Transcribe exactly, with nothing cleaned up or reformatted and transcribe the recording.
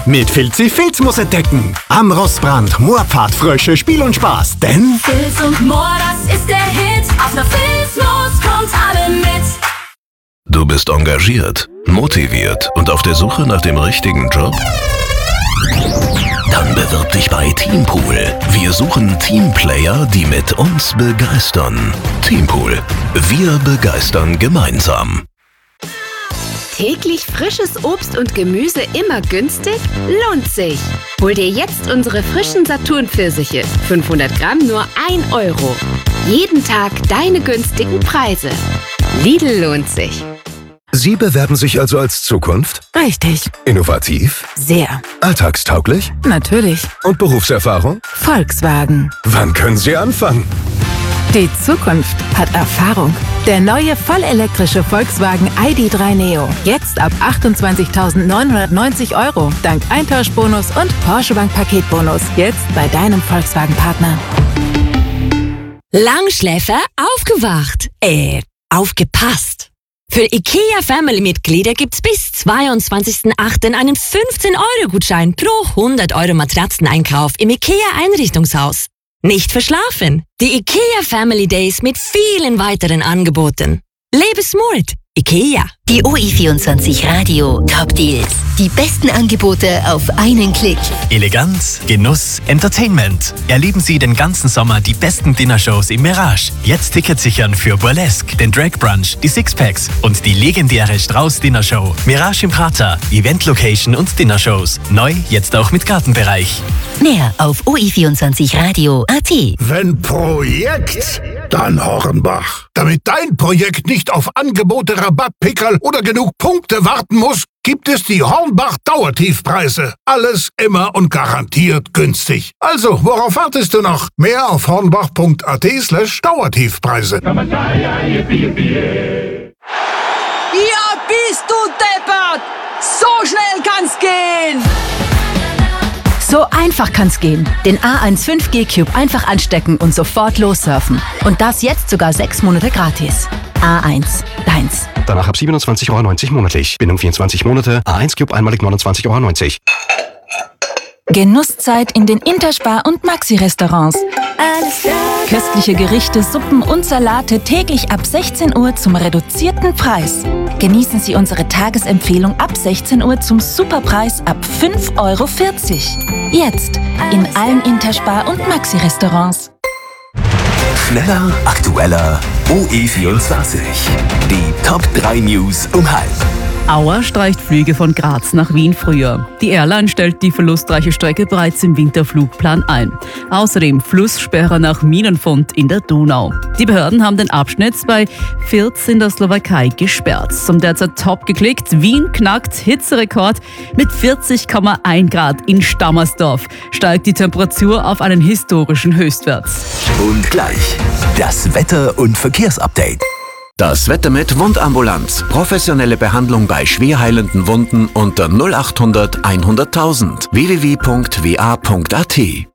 Mit Filzi Filz muss entdecken. Am Rossbrand, Moorpfad, Frösche, Spiel und Spaß. Denn Filz und Moor, das ist der Hit. Auf einer Filznuss kommt alle mit. Du bist engagiert, motiviert und auf der Suche nach dem richtigen Job? Dann bewirb dich bei Teampool. Wir suchen Teamplayer, die mit uns begeistern. Teampool. Wir begeistern gemeinsam. Täglich frisches Obst und Gemüse immer günstig? Lohnt sich! Hol dir jetzt unsere frischen Saturn-Pfirsiche. fünfhundert Gramm nur ein Euro. Jeden Tag deine günstigen Preise. Lidl lohnt sich. Sie bewerben sich also als Zukunft? Richtig. Innovativ? Sehr. Alltagstauglich? Natürlich. Und Berufserfahrung? Volkswagen. Wann können Sie anfangen? Die Zukunft hat Erfahrung. Der neue vollelektrische Volkswagen I D drei Neo. Jetzt ab achtundzwanzigtausendneunhundertneunzig Euro. Dank Eintauschbonus und Porsche Bank Paketbonus. Jetzt bei deinem Volkswagen-Partner. Langschläfer aufgewacht. Äh, aufgepasst. Für IKEA-Family-Mitglieder gibt's bis zweiundzwanzigsten achten einen fünfzehn-Euro-Gutschein pro hundert Euro Matratzeneinkauf im IKEA-Einrichtungshaus. Nicht verschlafen. Die IKEA Family Days mit vielen weiteren Angeboten. Lebe smart. IKEA. Die O I vierundzwanzig Radio Top Deals. Die besten Angebote auf einen Klick. Eleganz, Genuss, Entertainment. Erleben Sie den ganzen Sommer die besten Dinnershows im Mirage. Jetzt Tickets sichern für Burlesque, den Drag Brunch, die Sixpacks und die legendäre Strauß Dinnershow. Mirage im Prater, Event-Location und Dinnershows. Neu, jetzt auch mit Gartenbereich. Mehr auf O I vierundzwanzig Radio Punkt A T. Wenn Projekt, dann Hornbach. Damit dein Projekt nicht auf Angebote, Rabatt, Pickerl oder genug Punkte warten muss, gibt es die Hornbach Dauertiefpreise. Alles immer und garantiert günstig. Also, worauf wartest du noch? Mehr auf hornbach punkt a t slash Dauertiefpreise. Ja, bist du deppert! So schnell kann's gehen! So einfach kann's gehen. Den A eins fünf G Cube einfach anstecken und sofort lossurfen. Und das jetzt sogar sechs Monate gratis. A eins, deins. Danach ab siebenundzwanzig Euro neunzig monatlich. Bindung vierundzwanzig Monate. A eins Cube einmalig neunundzwanzig Euro neunzig. Genusszeit in den Interspar- und Maxi-Restaurants. Alles klar. Köstliche Gerichte, Suppen und Salate täglich ab sechzehn Uhr zum reduzierten Preis. Genießen Sie unsere Tagesempfehlung ab sechzehn Uhr zum Superpreis ab fünf Euro vierzig. Jetzt in allen Interspar- und Maxi-Restaurants. Schneller, aktueller, O E vierundzwanzig. Die Top drei News um halb. Auer streicht Flüge von Graz nach Wien früher. Die Airline stellt die verlustreiche Strecke bereits im Winterflugplan ein. Außerdem Flusssperre nach Minenfund in der Donau. Die Behörden haben den Abschnitt bei Virz in der Slowakei gesperrt. Zum derzeit top geklickt. Wien knackt Hitzerekord mit vierzig Komma eins Grad in Stammersdorf. Steigt die Temperatur auf einen historischen Höchstwert. Und gleich das Wetter- und Verkehrsupdate. Das Wetter mit Wundambulanz. Professionelle Behandlung bei schwer heilenden Wunden unter null achthundert einhunderttausend. w w w punkt w a punkt a t